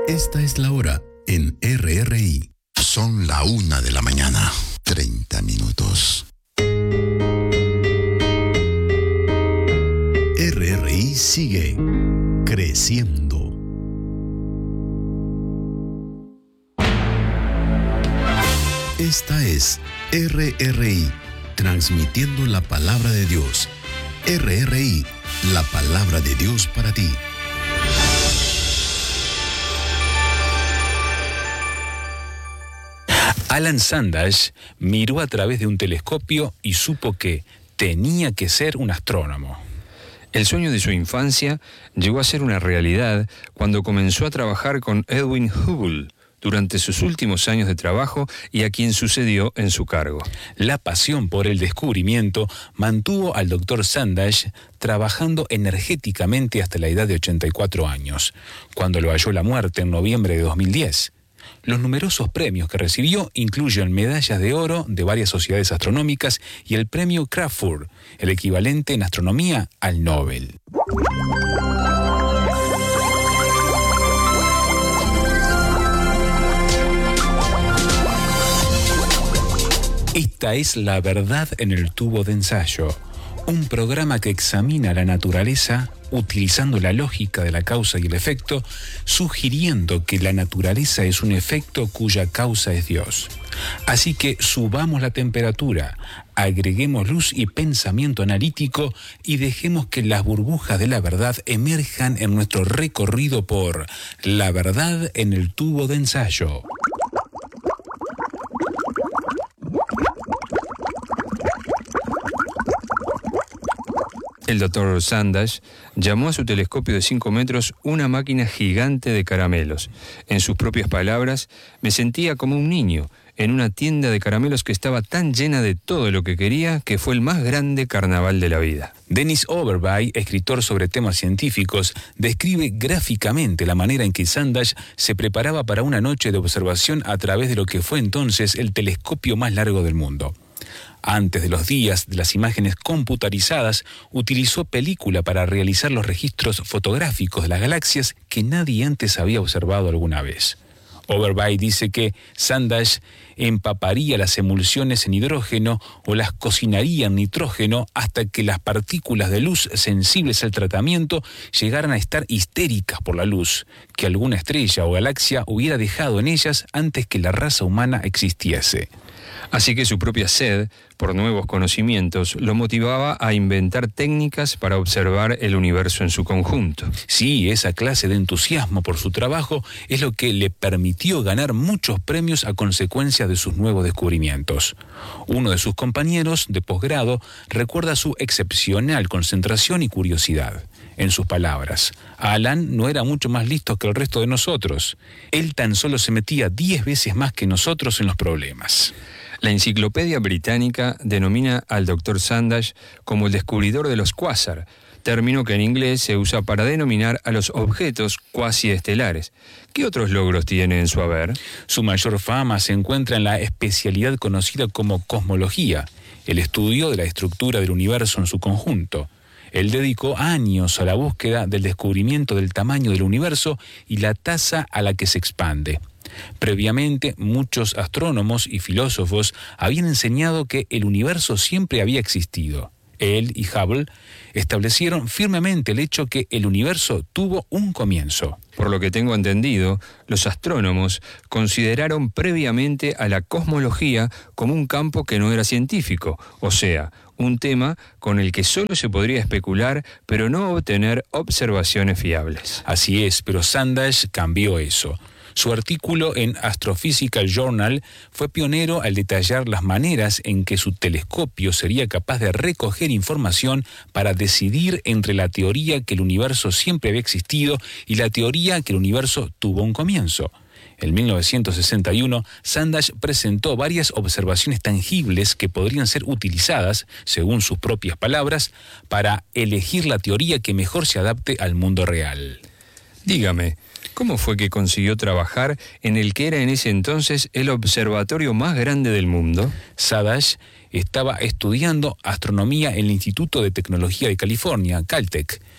Esta es la hora en RRI. Son la 1 de la mañana, 30 minutos. RRI sigue creciendo. Esta es RRI, transmitiendo la palabra de Dios. RRI, la palabra de Dios para ti. Alan Sandage miró a través de un telescopio y supo que tenía que ser un astrónomo. El sueño de su infancia llegó a ser una realidad cuando comenzó a trabajar con Edwin Hubble durante sus últimos años de trabajo y a quien sucedió en su cargo. La pasión por el descubrimiento mantuvo al Dr. Sandage trabajando energéticamente hasta la edad de 84 años, cuando lo halló la muerte en noviembre de 2010. Los numerosos premios que recibió incluyen medallas de oro de varias sociedades astronómicas y el premio Crafoord, el equivalente en astronomía al Nobel. Esta es La Verdad en el Tubo de Ensayo, un programa que examina la naturaleza utilizando la lógica de la causa y el efecto, sugiriendo que la naturaleza es un efecto cuya causa es Dios. Así que subamos la temperatura, agreguemos luz y pensamiento analítico y dejemos que las burbujas de la verdad emerjan en nuestro recorrido por La Verdad en el Tubo de Ensayo. El Dr. Sandage llamó a su telescopio de 5 metros una máquina gigante de caramelos. En sus propias palabras, me sentía como un niño en una tienda de caramelos que estaba tan llena de todo lo que quería que fue el más grande carnaval de la vida. Dennis Overbye, escritor sobre temas científicos, describe gráficamente la manera en que Sandage se preparaba para una noche de observación a través de lo que fue entonces el telescopio más largo del mundo. Antes de los días de las imágenes computarizadas, utilizó película para realizar los registros fotográficos de las galaxias que nadie antes había observado alguna vez. Overbye dice que Sandage empaparía las emulsiones en hidrógeno o las cocinaría en nitrógeno hasta que las partículas de luz sensibles al tratamiento llegaran a estar histéricas por la luz que alguna estrella o galaxia hubiera dejado en ellas antes que la raza humana existiese. Así que su propia sed por nuevos conocimientos lo motivaba a inventar técnicas para observar el universo en su conjunto. Sí, esa clase de entusiasmo por su trabajo es lo que le permitió ganar muchos premios a consecuencia de sus nuevos descubrimientos. Uno de sus compañeros de posgrado recuerda su excepcional concentración y curiosidad. En sus palabras, Alan no era mucho más listo que el resto de nosotros. Él tan solo se metía 10 veces más que nosotros en los problemas. La Enciclopedia Británica denomina al Dr. Sandage como el descubridor de los cuásar, término que en inglés se usa para denominar a los objetos cuasiestelares. ¿Qué otros logros tiene en su haber? Su mayor fama se encuentra en la especialidad conocida como cosmología, el estudio de la estructura del universo en su conjunto. Él dedicó años a la búsqueda del descubrimiento del tamaño del universo y la tasa a la que se expande. Previamente, muchos astrónomos y filósofos habían enseñado que el universo siempre había existido. Él y Hubble establecieron firmemente el hecho que el universo tuvo un comienzo. Por lo que tengo entendido, los astrónomos consideraron previamente a la cosmología como un campo que no era científico, o sea, un tema con el que solo se podría especular, pero no obtener observaciones fiables. Así es, pero Sandage cambió eso. Su artículo en Astrophysical Journal fue pionero al detallar las maneras en que su telescopio sería capaz de recoger información para decidir entre la teoría que el universo siempre había existido y la teoría que el universo tuvo un comienzo. En 1961, Sandage presentó varias observaciones tangibles que podrían ser utilizadas, según sus propias palabras, para elegir la teoría que mejor se adapte al mundo real. Dígame, ¿cómo fue que consiguió trabajar en el que era en ese entonces el observatorio más grande del mundo? Sandage estaba estudiando astronomía en el Instituto de Tecnología de California, Caltech,